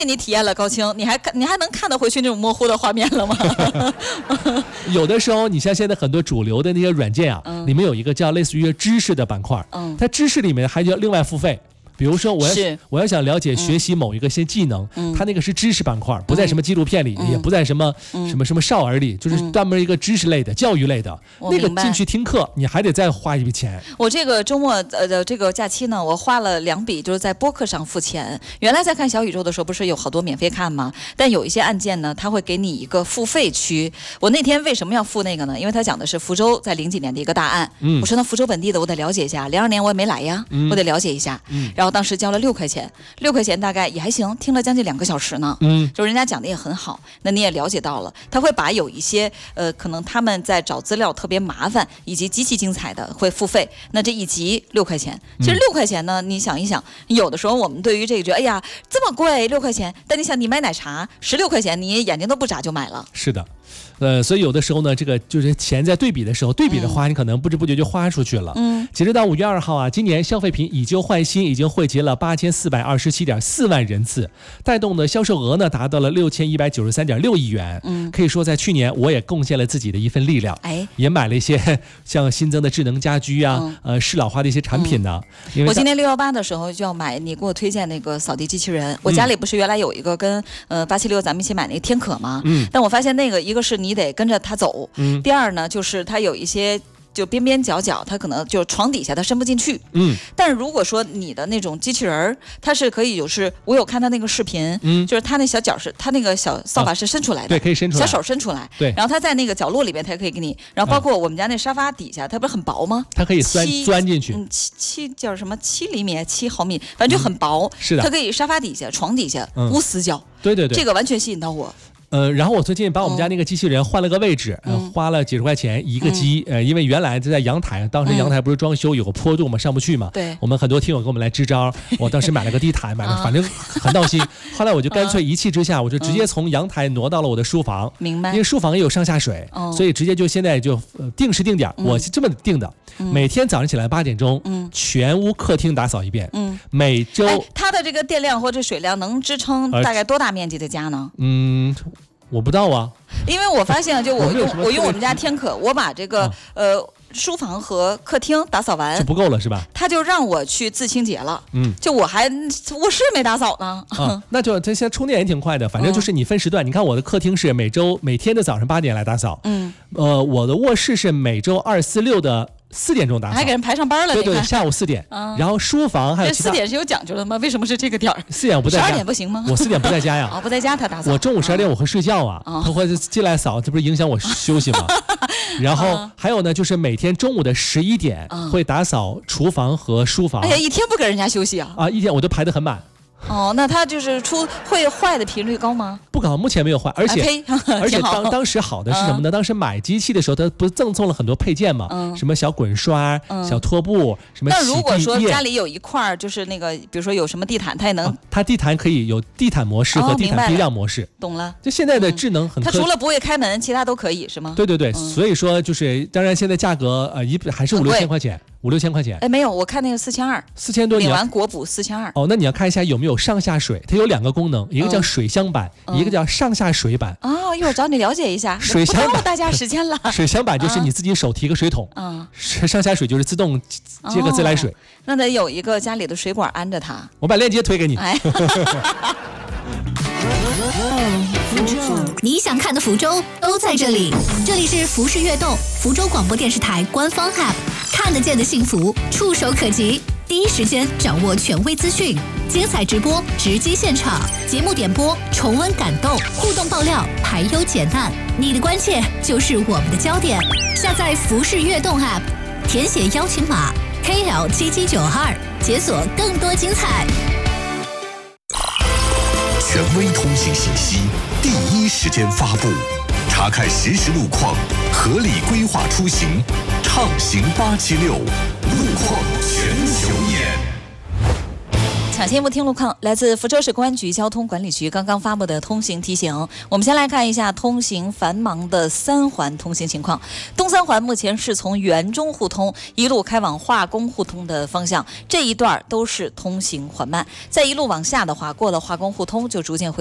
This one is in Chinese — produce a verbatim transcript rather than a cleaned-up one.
你体验了高清，你还看你还能看得回去那种模糊的画面了吗？ 有的时候，你像现在很多主流的那些软件啊， 嗯、 里面有一个叫类似于知识的板块，嗯，它知识里面还要另外付费。比如说我要我要想了解学习某一个新技能，嗯、它那个是知识板块，不在什么纪录片里，嗯、也不在什么、嗯、什么什么少儿里，就是专门一个知识类的、嗯、教育类的，那个进去听课，你还得再花一笔钱。 我这个周末呃的这个假期呢，我花了两笔，就是在播客上付钱。原来在看小宇宙的时候，不是有好多免费看吗？但有一些案件呢，它会给你一个付费区。我那天为什么要付那个呢？因为它讲的是福州在零几年的一个大案。嗯、我说那福州本地的我得了解一下，零二年我也没来呀，嗯、我得了解一下。嗯、然后当时交了六块钱。六块钱大概也还行，听了将近两个小时呢。嗯，就人家讲的也很好，那你也了解到了，他会把有一些呃，可能他们在找资料特别麻烦，以及极其精彩的会付费。那这一集六块钱，其实六块钱呢，你想一想，有的时候我们对于这个觉得，哎呀这么贵六块钱，但你想你买奶茶十六块钱，你眼睛都不眨就买了。 是的。呃，所以有的时候呢，这个就是钱在对比的时候，对比的花，你可能不知不觉就花出去了。嗯，截止到五月二号啊，今年消费品以旧换新已经汇集了八千四百二十七点四万人次，带动的销售额呢达到了六千一百九十三点六亿元。嗯，可以说在去年我也贡献了自己的一份力量，哎，也买了一些像新增的智能家居啊，嗯、呃，适老化的一些产品呢。嗯、因为我今年六幺八的时候就要买你给我推荐那个扫地机器人，我家里不是原来有一个跟呃八七六咱们一起买那个天可吗？嗯，但我发现那个一个是你。你得跟着它走。嗯，第二呢，就是它有一些就边边角角，它可能就床底下它伸不进去。嗯，但是如果说你的那种机器人，它是可以有是，我有看它那个视频，嗯，就是它那小脚是它那个小扫把是伸出来的，啊、 对，可以伸出来， 小手伸出来， 对， 然后它在那个角落里面，它也可以给你，然后包括我们家那沙发底下，它不是很薄吗？ 它可以钻钻进去， 嗯，七七叫什么七厘米、七毫米，反正就很薄，嗯、 是的， 它可以沙发底下、床底下、嗯、无死角， 对对对， 这个完全吸引到我。 呃，然后我最近把我们家那个机器人换了个位置，嗯、呃，花了几十块钱一个机，嗯、呃，因为原来在阳台，当时阳台不是装修有个坡度嘛，上不去嘛，对，我们很多听友给我们来支招，我当时买了个地毯，买了，反正很闹心，后来我就干脆一气之下，我就直接从阳台挪到了我的书房，明白？因为书房也有上下水，哦、所以直接就现在就、呃、定时定点，嗯、我是这么定的，嗯、每天早上起来八点钟，嗯，全屋客厅打扫一遍，嗯，每周，哎， 它的这个电量或者水量能支撑大概多大面积的家呢？ 嗯。我不知道啊， 因为我发现，就我用我用我们家天可，我把这个、啊、呃书房和客厅打扫完就不够了是吧？ 他就让我去自清洁了，嗯，就我还卧室没打扫呢， 啊、那就这现在充电也挺快的，反正就是你分时段，嗯、你看我的客厅是每周每天的早上八点来打扫，嗯，呃，我的卧室是每周二四六的。四点钟打扫， 还给人排上班了。 对对，下午四点。嗯、然后书房还有其他。 这四点是有讲究的吗？为什么是这个点儿？ 四点我不在家。 十二点不行吗？ 我四点不在家呀。 哦，不在家他打扫。 我中午十二点我会睡觉啊，哦、他会进来扫，这不是影响我休息吗？然后还有呢，就是每天中午的十一点会打扫厨房和书房。 哎呀，一天不给人家休息啊！ 啊，一天我都排得很满。 哦，那它就是出会坏的频率高吗？ 不高，目前没有坏，而且、啊、而且当当时好的是什么呢？嗯、当时买机器的时候，它不是赠送了很多配件嘛，嗯、什么小滚刷、嗯、小拖布，什么洗地液。 那如果说家里有一块就是那个，比如说有什么地毯，它也能，啊、 它地毯可以有地毯模式和地毯避让模式。哦、 懂了， 就现在的智能很、嗯。 它除了不会开门，其他都可以是吗？ 对对对，嗯、所以说就是当然现在价格呃一还是五六千块钱。五六千块钱， 哎，没有，我看那个四千二， 四千多， 领完国补四千二。 哦，那你要看一下有没有上下水，它有两个功能，一个叫水箱版，嗯、一个叫上下水版。 哦，一会儿找你了解一下。 水箱版大家时间了。 水箱版就是你自己手提个水桶，嗯，上下水就是自动接个自来水。哦、 那得有一个家里的水管安着它。 我把链接推给你。 哎。 你想看的福州都在这里，这里是福氏悦动，福州广播电视台官方 App， 看得见的幸福，触手可及，第一时间掌握权威资讯，精彩直播，直击现场，节目点播，重温感动，互动爆料，排忧解难，你的关切就是我们的焦点。下载福氏悦动 App， 填写邀请码 K L 七七九二，解锁更多精彩。 权威通信信息，第一时间发布，查看实时路况，合理规划出行，畅行八七六，路况全球眼。 抢先一步听路况，来自福州市公安局交通管理局刚刚发布的通行提醒。我们先来看一下通行繁忙的三环通行情况。东三环目前是从园中互通一路开往化工互通的方向，这一段都是通行缓慢。再一路往下的话，过了化工互通就逐渐会